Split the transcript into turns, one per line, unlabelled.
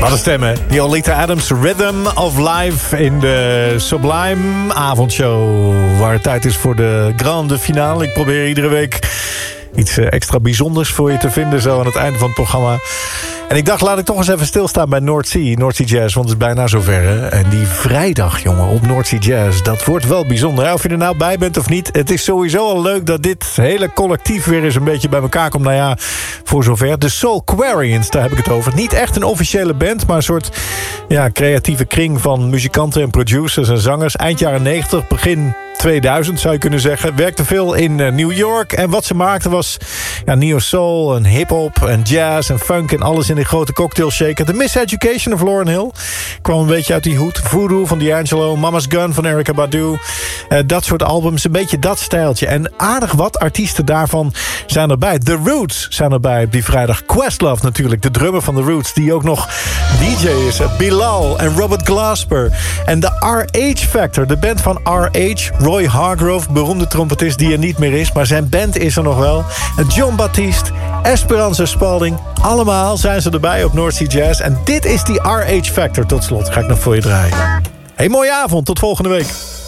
Wat een stem, hè? Die Oleta Adams, Rhythm of Life in de Sublime avondshow. Waar het tijd is voor de grande finale. Ik probeer iedere week iets extra bijzonders voor je te vinden, zo aan het einde van het programma. En ik dacht, laat ik toch eens even stilstaan bij North Sea Jazz, want het is bijna zover, hè? En die vrijdag, jongen, op North Sea Jazz, dat wordt wel bijzonder, hè? Of je er nou bij bent of niet. Het is sowieso al leuk dat dit hele collectief weer eens een beetje bij elkaar komt. Nou ja, voor zover. De Soulquarians, daar heb ik het over. Niet echt een officiële band, maar een soort creatieve kring van muzikanten en producers en zangers. Eind jaren 90, begin 2000 zou je kunnen zeggen. Werkte veel in New York. En wat ze maakten was neo-soul en hip-hop en jazz en funk en alles in een grote cocktail shaker. The Miseducation of Lauryn Hill kwam een beetje uit die hoed. Voodoo van D'Angelo, Mama's Gun van Erykah Badu. Dat soort albums, een beetje dat stijltje. En aardig wat artiesten daarvan zijn erbij. The Roots zijn erbij op die vrijdag. Questlove natuurlijk, de drummer van The Roots, die ook nog DJ is. Bilal en Robert Glasper. En de RH Factor, de band van RH. Roy Hargrove, beroemde trompetist die er niet meer is, maar zijn band is er nog wel. En John Baptiste, Esperanza Spalding, allemaal zijn ze erbij op North Sea Jazz. En dit is die RH Factor tot slot. Ga ik nog voor je draaien. Hey, mooie avond, tot volgende week.